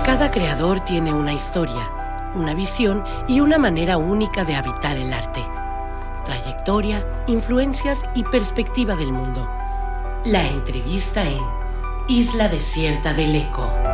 Cada creador tiene una historia, una visión y una manera única de habitar el arte. Trayectoria, influencias y perspectiva del mundo. La entrevista en Isla Desierta del Eco.